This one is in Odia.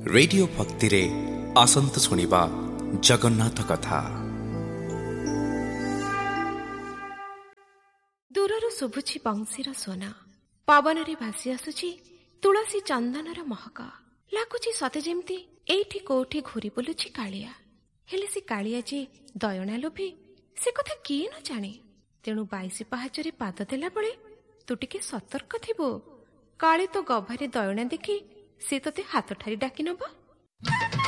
ରେଡିଓ ଭକ୍ତିରେ ଆସନ୍ତୁ ଶୁଣିବା ଜଗନ୍ନାଥ କଥା। ଦୂରରୁ ଶୁଭୁଛି ବଂଶୀର ସ୍ୱନ, ପବନରେ ଭାସି ଆସୁଛି ତୁଳସୀ ଚନ୍ଦନର ମହକ। ଲାଗୁଛି ସତେ ଯେମିତି ଏଇଠି କୋଉଠି ଘୁରି ବୁଲୁଛି କାଳିଆ। ହେଲେ ସେ କାଳିଆ ଯେ ଦୟଣା ଲୋଭୀ ସେ କଥା କିଏ ନ ଜାଣେ। ତେଣୁ 22 ପାହାଚରେ ପାଦ ଦେଲାବେଳେ ତୁ ଟିକେ ସତର୍କ ଥିବୁ। କାଳେ ତୋ ଗଭାରେ ଦୟଣା ଦେଖି ସେ ତୋତେ ହାତ ଠାରି ଡାକି ନବ।